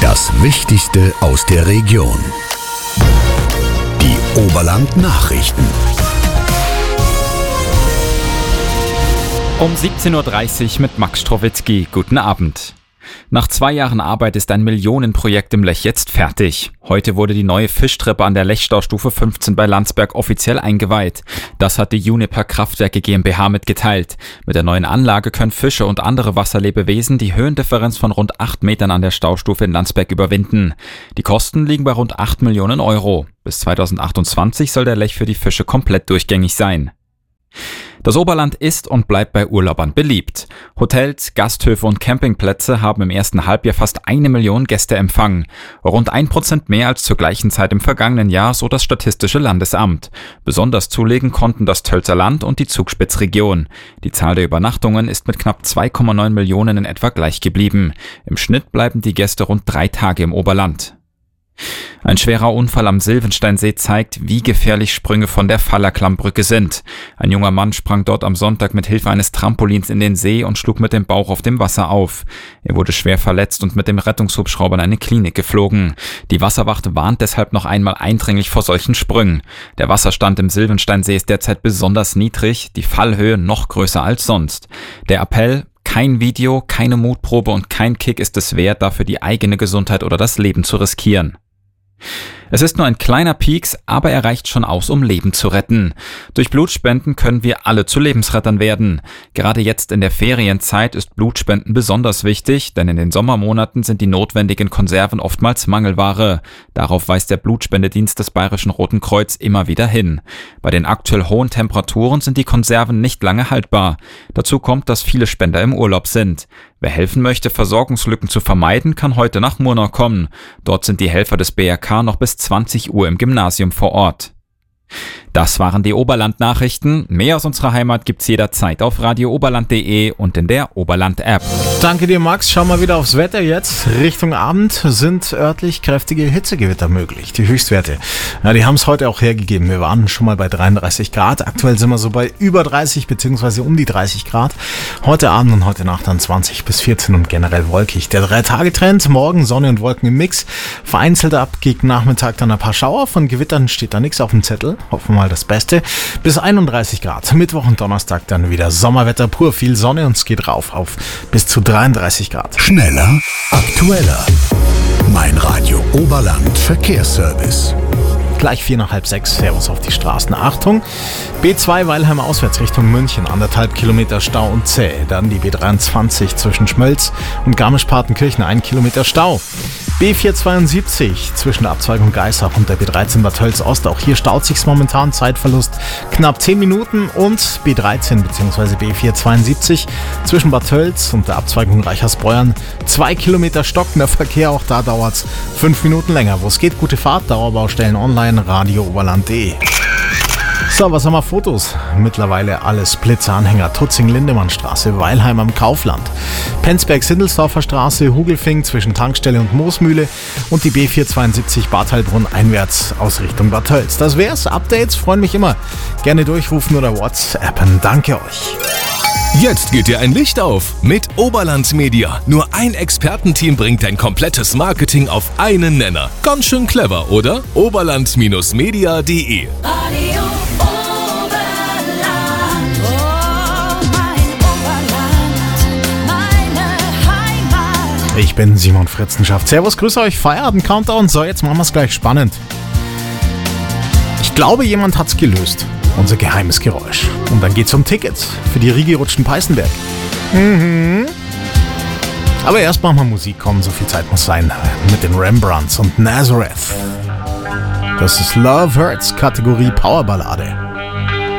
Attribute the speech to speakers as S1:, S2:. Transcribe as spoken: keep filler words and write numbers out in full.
S1: Das Wichtigste aus der Region. Die Oberland-Nachrichten.
S2: Um siebzehn Uhr dreißig mit Max Strowitzki. Guten Abend. Nach zwei Jahren Arbeit ist ein Millionenprojekt im Lech jetzt fertig. Heute wurde die neue Fischtreppe an der Lechstaustufe fünfzehn bei Landsberg offiziell eingeweiht. Das hat die Juniper Kraftwerke GmbH mitgeteilt. Mit der neuen Anlage können Fische und andere Wasserlebewesen die Höhendifferenz von rund acht Metern an der Staustufe in Landsberg überwinden. Die Kosten liegen bei rund acht Millionen Euro. Bis zweitausendachtundzwanzig soll der Lech für die Fische komplett durchgängig sein. Das Oberland ist und bleibt bei Urlaubern beliebt. Hotels, Gasthöfe und Campingplätze haben im ersten Halbjahr fast eine Million Gäste empfangen. Rund ein Prozent mehr als zur gleichen Zeit im vergangenen Jahr, so das Statistische Landesamt. Besonders zulegen konnten das Tölzer Land und die Zugspitzregion. Die Zahl der Übernachtungen ist mit knapp zwei Komma neun Millionen in etwa gleich geblieben. Im Schnitt bleiben die Gäste rund drei Tage im Oberland. Ein schwerer Unfall am Silvensteinsee zeigt, wie gefährlich Sprünge von der Fallerklammbrücke sind. Ein junger Mann sprang dort am Sonntag mit Hilfe eines Trampolins in den See und schlug mit dem Bauch auf dem Wasser auf. Er wurde schwer verletzt und mit dem Rettungshubschrauber in eine Klinik geflogen. Die Wasserwacht warnt deshalb noch einmal eindringlich vor solchen Sprüngen. Der Wasserstand im Silvensteinsee ist derzeit besonders niedrig, die Fallhöhe noch größer als sonst. Der Appell: Kein Video, keine Mutprobe und kein Kick ist es wert, dafür die eigene Gesundheit oder das Leben zu riskieren. Es ist nur ein kleiner Pieks, aber er reicht schon aus, um Leben zu retten. Durch Blutspenden können wir alle zu Lebensrettern werden. Gerade jetzt in der Ferienzeit ist Blutspenden besonders wichtig, denn in den Sommermonaten sind die notwendigen Konserven oftmals Mangelware. Darauf weist der Blutspendedienst des Bayerischen Roten Kreuz immer wieder hin. Bei den aktuell hohen Temperaturen sind die Konserven nicht lange haltbar. Dazu kommt, dass viele Spender im Urlaub sind. Wer helfen möchte, Versorgungslücken zu vermeiden, kann heute nach Murnau kommen. Dort sind die Helfer des B R K noch bis zwanzig Uhr im Gymnasium vor Ort. Das waren die Oberland-Nachrichten. Mehr aus unserer Heimat gibt's jederzeit auf radio oberland punkt de und in der Oberland-App.
S3: Danke dir, Max. Schau mal wieder aufs Wetter jetzt. Richtung Abend sind örtlich kräftige Hitzegewitter möglich. Die Höchstwerte, ja, die haben es heute auch hergegeben. Wir waren schon mal bei dreiunddreißig Grad. Aktuell sind wir so bei über dreißig bzw. um die dreißig Grad. Heute Abend und heute Nacht dann zwanzig bis vierzehn und generell wolkig. Der Drei-Tage-Trend, morgen Sonne und Wolken im Mix. Vereinzelt ab gegen Nachmittag dann ein paar Schauer. Von Gewittern steht da nichts auf dem Zettel. Hoffen wir mal das Beste. Bis einunddreißig Grad. Mittwoch und Donnerstag dann wieder Sommerwetter pur, viel Sonne und es geht rauf auf bis zu dreiunddreißig Grad.
S1: Schneller, aktueller. Mein Radio Oberland Verkehrsservice.
S3: Gleich vier nach halb sechs, Servus auf die Straßen. Achtung, B zwei Weilheim auswärts Richtung München, anderthalb Kilometer Stau und zäh. Dann die B dreiundzwanzig zwischen Schmölz und Garmisch-Partenkirchen, ein Kilometer Stau. B vierhundertzweiundsiebzig zwischen der Abzweigung Geisach und der B dreizehn Bad Tölz Ost. Auch hier staut sich's momentan, Zeitverlust knapp zehn Minuten. Und B dreizehn bzw. B vierhundertzweiundsiebzig zwischen Bad Tölz und der Abzweigung Reichersbeuern. Zwei Kilometer stockender Verkehr, auch da dauert's fünf Minuten länger. Wo es geht, gute Fahrt, Dauerbaustellen online, radio oberland punkt de. So, was haben wir? Fotos? Mittlerweile alles Blitzeranhänger. Tutzing-Lindemann-Straße, Weilheim am Kaufland. Penzberg-Sindelsdorfer Straße, Hugelfing zwischen Tankstelle und Moosmühle und die B vierhundertzweiundsiebzig Bad Heilbrunn einwärts aus Richtung Bad Tölz. Das wär's. Updates freuen mich immer. Gerne durchrufen oder WhatsAppen. Danke euch.
S4: Jetzt geht dir ein Licht auf mit Oberland Media. Nur ein Expertenteam bringt dein komplettes Marketing auf einen Nenner. Ganz schön clever, oder? oberland Media punkt de
S5: Radio Oberland, oh mein Oberland, meine Heimat.
S3: Ich bin Simon Fritzenschaft. Servus, grüße euch, Feierabend-Countdown. So, jetzt machen wir es gleich spannend. Ich glaube, jemand hat's gelöst. Unser geheimes Geräusch. Und dann geht's um Tickets für die Rigi Rutschen Peißenberg. Mhm. Aber erst machen wir Musik. Komm, so viel Zeit muss sein. Mit den Rembrandts und Nazareth. Das ist Love Hurts, Kategorie Powerballade.